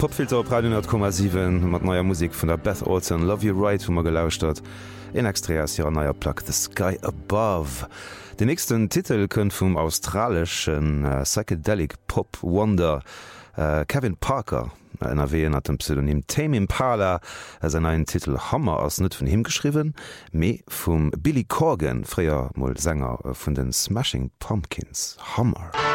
Popfilter op Radio 10,7 mat neuer Musik vun der Beth Orton Love You Right, wo man gelauscht hat. En extreas ja neuer Plaque The Sky Above. Den nächsten Titel kënnt vum australischen Psychedelic Pop Wonder Kevin Parker NRW hat dem Pseudonym Tame Impala en einen Titel Hammer ass net vun him geschriwen, méi vum Billy Corgan, fréier moll Sänger vun den Smashing Pumpkins. Hammer.